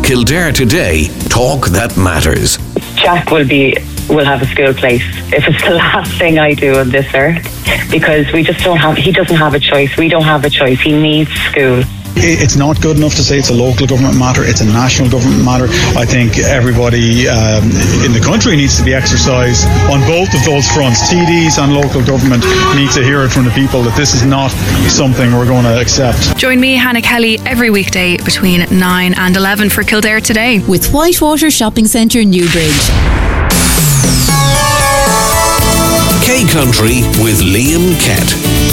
Kildare Today, talk that matters. Jack will have a school place if it's the last thing I do on this earth, because he doesn't have a choice. We don't have a choice. He needs school. It's not good enough to say it's a local government matter, it's a national government matter. I think everybody in the country needs to be exercised on both of those fronts. TDs and local government need to hear it from the people that this is not something we're going to accept. Join me, Hannah Kelly, every weekday between 9 and 11 for Kildare Today. With Whitewater Shopping Centre, Newbridge. K Country with Liam Kett.